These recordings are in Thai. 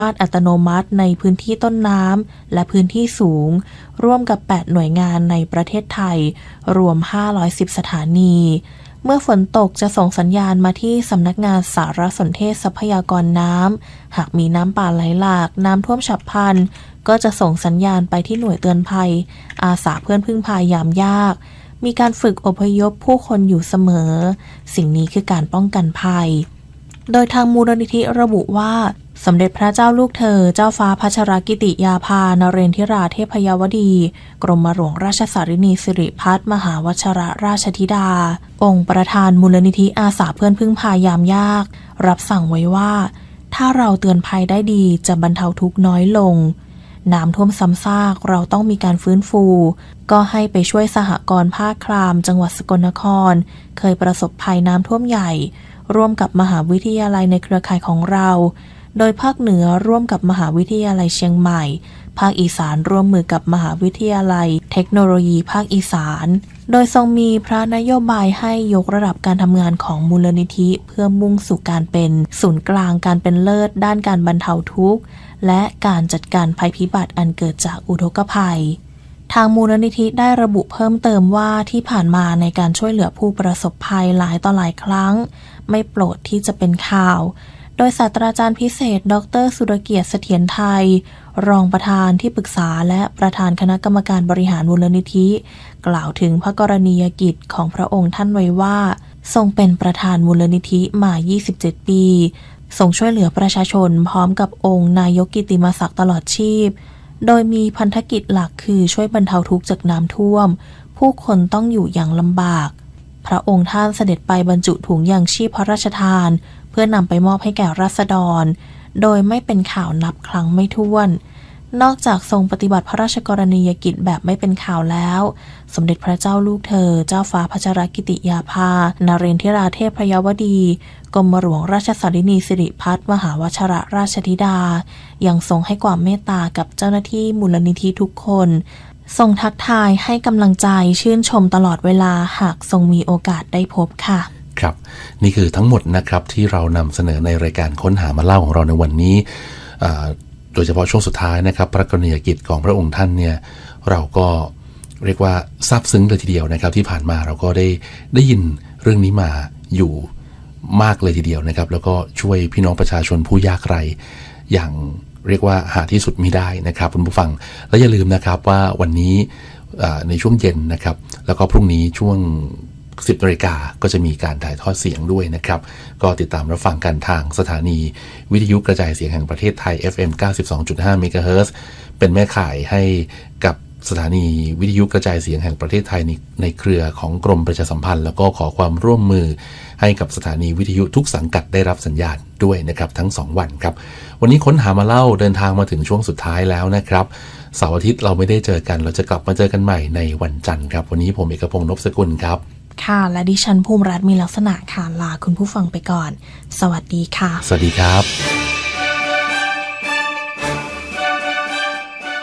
อัตโนมัติในพื้นที่ต้นน้ำและพื้นที่สูงร่วมกับ8หน่วยงานในประเทศไทยรวม510สถานีเมื่อฝนตกจะส่งสัญญาณมาที่สำนักงานสารสนเทศทรัพยากรน้ำหากมีน้ำป่าไหลหลากน้ำท่วมฉับพลันก็จะส่งสัญญาณไปที่หน่วยเตือนภัยอาสาเพื่อนพึ่งพายามยากมีการฝึกอพยพผู้คนอยู่เสมอสิ่งนี้คือการป้องกันภัยโดยทางมูลนิธิระบุว่าสมเด็จพระเจ้าลูกเธอเจ้าฟ้าพัชรกิติยาภานเรนทิราเทพยวดีกรมหลวงราชสารินีสิริพัฒน์มหาวชรราชธิดาองค์ประธานมูลนิธิอาสาเพื่อนพึ่งพายามยากรับสั่งไว้ว่าถ้าเราเตือนภัยได้ดีจะบรรเทาทุกข์น้อยลงน้ำท่วมซ้ำซากเราต้องมีการฟื้นฟูก็ให้ไปช่วยสหกรณ์ภาคครามจังหวัดสกลนครเคยประสบภัยน้ำท่วมใหญ่ร่วมกับมหาวิทยาลัยในเครือข่ายของเราโดยภาคเหนือร่วมกับมหาวิทยาลัยเชียงใหม่ภาคอีสานร่วมมือกับมหาวิทยาลัยเทคโนโลยีภาคอีสานโดยทรงมีพระนโยบายให้ยกระดับการทำงานของมูลนิธิเพื่อมุ่งสู่การเป็นศูนย์กลางการเป็นเลิศด้านการบรรเทาทุกข์และการจัดการภัยพิบัติอันเกิดจากอุทกภัยทางมูลนิธิได้ระบุเพิ่มเติมว่าที่ผ่านมาในการช่วยเหลือผู้ประสบภัยหลายต่อหลายครั้งไม่โปรดที่จะเป็นข่าวโดยศาสตราจารย์พิเศษดร.สุรเกียรติเสถียรไทยรองประธานที่ปรึกษาและประธานคณะกรรมการบริหารมูลนิธิกล่าวถึงพระกรณียกิจของพระองค์ท่านไว้ว่าทรงเป็นประธานมูลนิธิมา27ปีทรงช่วยเหลือประชาชนพร้อมกับองค์นายกกิตติมศักดิ์ตลอดชีพโดยมีพันธกิจหลักคือช่วยบรรเทาทุกข์จากน้ำท่วมผู้คนต้องอยู่อย่างลำบากพระองค์ท่านเสด็จไปบรรจุถุงยางชีพพระราชทานเพื่อนำไปมอบให้แก่ราษฎรโดยไม่เป็นข่าวนับครั้งไม่ถ้วนนอกจากทรงปฏิบัติพระราชกรณียกิจแบบไม่เป็นข่าวแล้วสมเด็จพระเจ้าลูกเธอเจ้าฟ้าพัชรกิติยาภานเรนทิราเทพยวดีกรมหลวงราชสารินีสิริพัฒน์มหาวชรราชธิดายังทรงให้ความเมตตากับเจ้าหน้าที่มูลนิธิทุกคนทรงทักทายให้กำลังใจชื่นชมตลอดเวลาหากทรงมีโอกาสได้พบค่ะครับนี่คือทั้งหมดนะครับที่เรานำเสนอในรายการค้นหามาเล่าของเราในวันนี้โดยเฉพาะช่วงสุดท้ายนะครับพระกรณียกิจของพระองค์ท่านเนี่ยเราก็เรียกว่าซาบซึ้งเลยทีเดียวนะครับที่ผ่านมาเราก็ได้ยินเรื่องนี้มาอยู่มากเลยทีเดียวนะครับแล้วก็ช่วยพี่น้องประชาชนผู้ยากไร้อย่างเรียกว่าหาที่สุดมิได้นะครับคุณผู้ฟังและอย่าลืมนะครับว่าวันนี้ในช่วงเย็นนะครับแล้วก็พรุ่งนี้ช่วง10 นาฬิกาก็จะมีการถ่ายทอดเสียงด้วยนะครับก็ติดตามรับฟังกันทางสถานีวิทยุกระจายเสียงแห่งประเทศไทย FM 92.5 เมกะเฮิรตซ์เป็นแม่ข่ายให้กับสถานีวิทยุกระจายเสียงแห่งประเทศไทยในเครือของกรมประชาสัมพันธ์แล้วก็ขอความร่วมมือให้กับสถานีวิทยุทุกสังกัดได้รับสัญญาณด้วยนะครับทั้ง2วันครับวันนี้ค้นหามาเล่าเดินทางมาถึงช่วงสุดท้ายแล้วนะครับเสาร์อาทิตย์เราไม่ได้เจอกันเราจะกลับมาเจอกันใหม่ในวันจันทร์ครับวันนี้ผมเอกพงษ์ นพสกุลครับค่ะและดิฉันภูมิรัตน์มีลักษณะค่ะลาคุณผู้ฟังไปก่อนสวัสดีค่ะสวัสดีครับ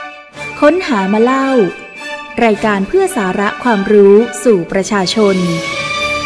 ค้นหามาเล่ารายการเพื่อสาระความรู้สู่ประชาชน